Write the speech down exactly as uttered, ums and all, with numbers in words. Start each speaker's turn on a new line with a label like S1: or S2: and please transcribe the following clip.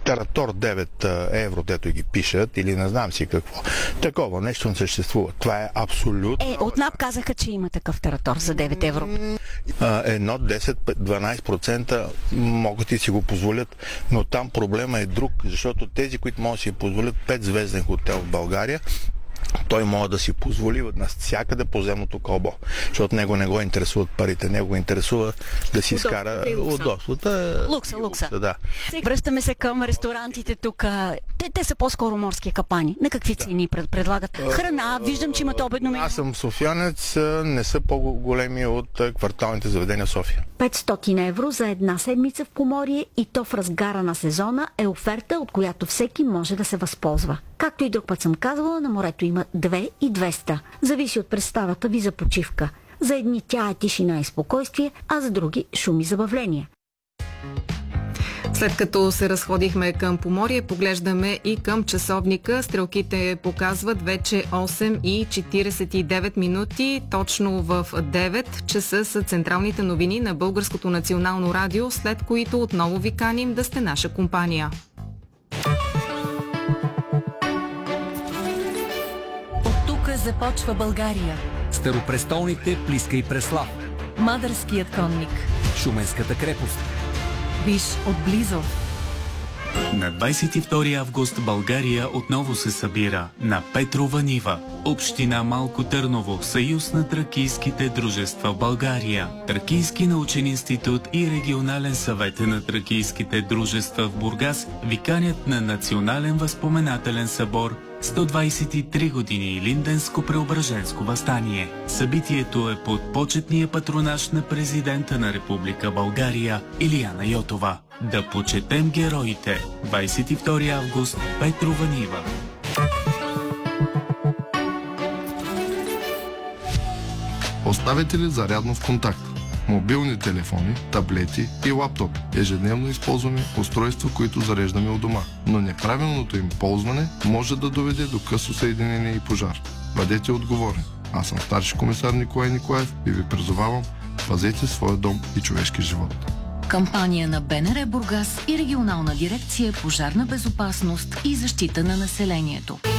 S1: Тератор девет евро, дето ги пишат, или не знам си какво. Такова нещо не съществува. Това е абсолютно...
S2: Е, от НАП казаха, че има такъв тератор за девет евро.
S1: Едно десет-дванайсет процента могат и си го позволят, но там проблема е друг, защото тези, които могат да си позволят пет звезден хотел в България, той може да си позволи навсякъде подземното кълбо, защото него не го интересуват парите, него го интересува да си изкара удобствата.
S2: Лукса, лукса.
S1: Да.
S2: Връщаме се към ресторантите тук. Те, те са по-скоро морски капани. На какви цени пред, предлагат? Храна, виждам, че имат обедно меню.
S1: Аз съм софиянец, не са по-големи от кварталните заведения в София.
S2: петстотин евро за една седмица в Поморие, и то в разгара на сезона, е оферта, от която всеки може да се възползва. Както и друг път съм казвала, на морето има две и двеста. Зависи от представата ви за почивка. За едни тя е тишина и спокойствие, а за други шум и забавление.
S3: След като се разходихме към Поморие, поглеждаме и към часовника. Стрелките показват вече осем и четирийсет и девет минути. Точно в девет часа са централните новини на Българското национално радио, след които отново ви каним да сте наша компания.
S4: Започва България.
S5: Старопрестолните Плиска и Преслав.
S4: Мадърският конник.
S5: Шуменската крепост.
S4: Виж отблизо.
S6: На двайсет и втори август България отново се събира на Петрова нива. Община Малко Търново, Съюз на тракийските дружества в България, Тракийски научен институт и Регионален съвет на тракийските дружества в Бургас ви канят на Национален възпоменателен събор сто двайсет и три години Илинденско-преображенско въстание. Събитието е под почетния патронаж на президента на Република България Илияна Йотова. Да почетем героите. двайсет и втори август, Петрова нива.
S7: Оставете ли зарядно в контакт? Мобилни телефони, таблети и лаптопи. Ежедневно използваме устройства, които зареждаме у дома. Но неправилното им ползване може да доведе до късо съединение и пожар. Бъдете отговорни. Аз съм старши комисар Николай Николаев и ви призовавам: пазете своя дом и човешки живот.
S4: Кампания на БНР Бургас и Регионална дирекция пожарна безопасност и защита на населението.